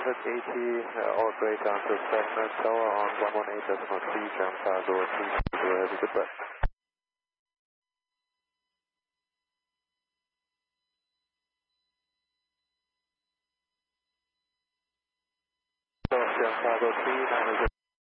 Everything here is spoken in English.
all great down to Fragment Tower on 118.3, Jam Cargo 3, have a good rest. So, Jam Cargo 3,